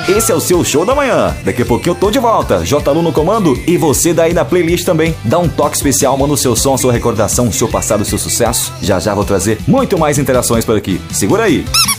Esse é o seu Show da Manhã. Daqui a pouquinho eu tô de volta. J. Lu no comando e você daí na playlist também. Dá um toque especial, manda o seu som, sua recordação, o seu passado, o seu sucesso. Já já vou trazer muito mais interações por aqui. Segura aí.